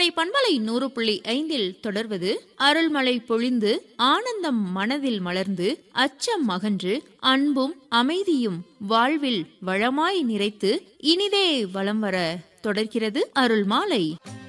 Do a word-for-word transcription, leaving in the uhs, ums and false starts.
கோடை பண்பலை நூறு புள்ளி ஐந்தில் தொடர்வது அருள்மழை பொழிந்து ஆனந்தம் மனதில் மலர்ந்து அச்சம் அகன்று அன்பும் அமைதியும் வாழ்வில் வளமாய் நிறைத்து இனிதே வலம் வர தொடர்கிறது அருள்மாலை.